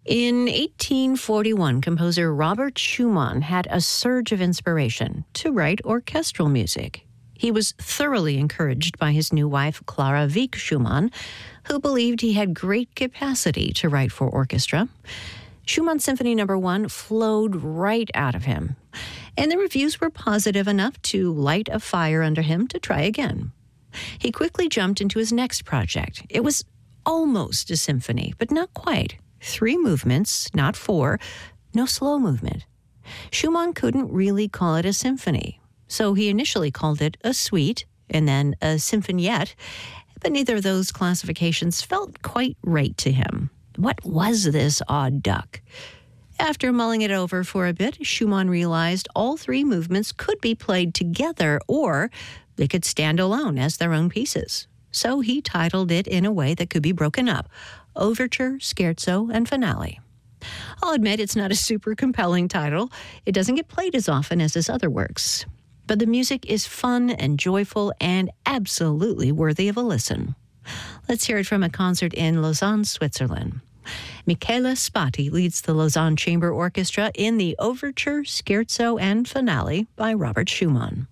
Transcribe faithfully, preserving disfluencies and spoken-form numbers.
In eighteen forty-one, composer Robert Schumann had a surge of inspiration to write orchestral music. He was thoroughly encouraged by his new wife, Clara Wieck Schumann, who believed he had great capacity to write for orchestra. Schumann Symphony Number One flowed right out of him, and the reviews were positive enough to light a fire under him to try again. He quickly jumped into his next project. It was almost a symphony, but not quite. Three movements, not four, no slow movement. Schumann couldn't really call it a symphony, so he initially called it a suite and then a symphoniette, but neither of those classifications felt quite right to him. What was this odd duck? After mulling it over for a bit, Schumann realized all three movements could be played together or they could stand alone as their own pieces. So he titled it in a way that could be broken up: Overture, Scherzo, and Finale. I'll admit it's not a super compelling title. It doesn't get played as often as his other works. But the music is fun and joyful and absolutely worthy of a listen. Let's hear it from a concert in Lausanne, Switzerland. Michele Spati leads the Lausanne Chamber Orchestra in the Overture, Scherzo, and Finale by Robert Schumann.